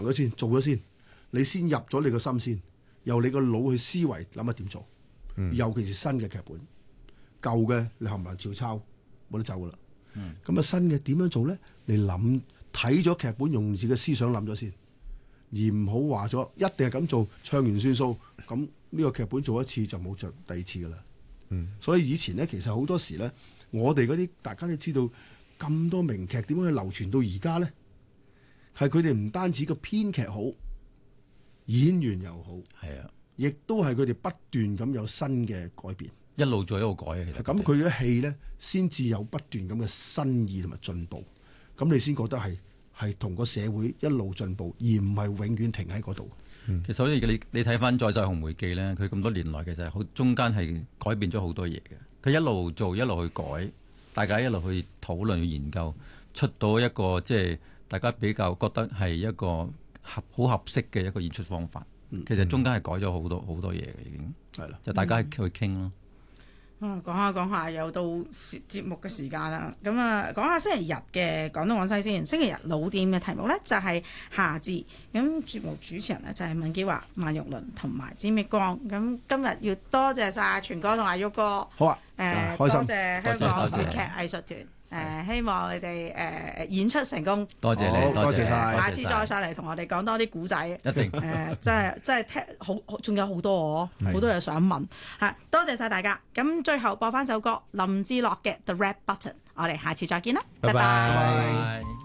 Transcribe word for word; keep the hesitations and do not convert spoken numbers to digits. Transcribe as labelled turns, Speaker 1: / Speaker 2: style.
Speaker 1: 咗先，做咗先，你先入咗你個心先，由你個腦去思維諗下點做。嗯、尤其是新嘅劇本，舊嘅你冚唪唥照抄，冇得走噶啦。咁啊、嗯、新嘅點樣做咧？你諗睇咗劇本，用自己嘅思想諗咗先，而唔好話咗一定係咁做，唱完算數。咁呢個劇本做一次就冇着第二次噶啦。嗯、所以以前咧，其實好多時咧，我哋嗰啲大家都知道咁多名劇點樣去流傳到而家咧，係佢哋唔單止個編劇好，演員又好，
Speaker 2: 係啊，
Speaker 1: 亦都係佢哋不斷咁有新嘅改變，
Speaker 2: 一路做一路改啊。其實
Speaker 1: 咁佢啲戲咧，先至有不斷咁嘅新意同埋進步，咁你先覺得係係同個社會一路進步，而唔係永遠停喺嗰度。
Speaker 2: 嗯、其實好似你你睇翻《再世紅梅記》咧，佢咁多年來其實好中間係改變咗好多嘢嘅。佢一路做一路去改，大家一路去討論去研究，出到一個即係大家比較覺得係一個合好合適嘅一個演出方法。嗯、其實中間係改咗好多好多嘢嘅，已經係啦，就大家去傾咯。
Speaker 3: 啊，講下講下又到節目嘅時間啦。咁啊，講下星期日嘅廣東廣西先。星期日老店嘅題目呢就係、是、夏至。咁節目主持人呢就係文潔華、萬玉麟同埋詹益光。咁今日要多謝晒全哥同阿旭哥。
Speaker 1: 好啊，
Speaker 3: 誒、呃，
Speaker 1: 開心
Speaker 3: 多謝香港粵劇藝術團。誒、呃，希望你哋誒、呃、演出成功。
Speaker 2: 多謝你，
Speaker 1: 多謝晒。
Speaker 3: 下次再上嚟同我哋講多啲古仔。
Speaker 2: 一定。
Speaker 3: 誒、呃，真係真係聽好，仲有好多喎，好多嘢想問。嚇，多謝晒大家。咁最後播翻首歌，林志樂嘅《The Red Button》。我哋下次再見啦，拜拜。
Speaker 2: 拜拜。